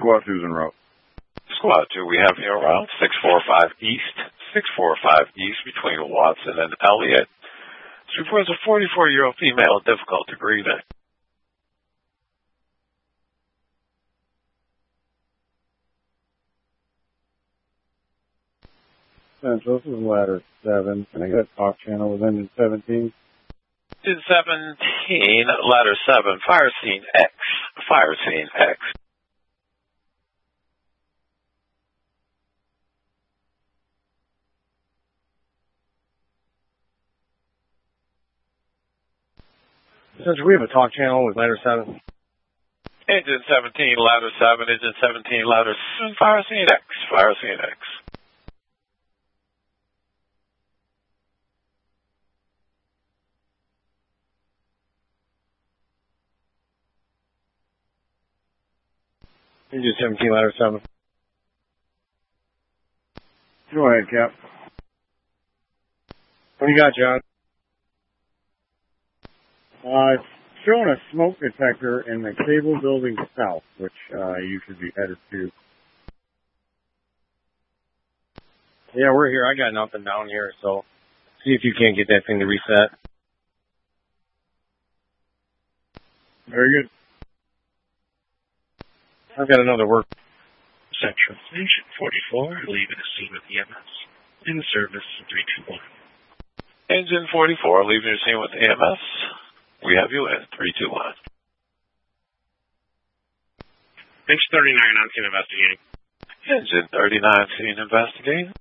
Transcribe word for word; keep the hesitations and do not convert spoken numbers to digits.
Squad two's en route. Squad two, we have your route six four five East, six four five East between Watson and Elliott. This reports a forty-four-year-old female with difficulty breathing. Central, this is ladder seven. Can I get a talk channel with engine seventeen? Engine seventeen, ladder seven, fire scene X, fire scene X. Since we have a talk channel with ladder seven. Engine seventeen, ladder seven, engine seventeen, ladder seven, fire scene X, fire scene X. Engine seventeen, ladder seven. Go ahead, Cap. What do you got, John? Uh, it's showing a smoke detector in the cable building south, which uh, you should be headed to. Yeah, we're here. I got nothing down here, so see if you can't get that thing to reset. Very good. I've got another work. Central, Engine forty-four, leaving the scene with E M S. In service, three two one. Engine forty-four, leaving the scene with E M S. We have you in three two one. Engine thirty-nine, on scene investigating. Engine thirty-nine, scene investigating.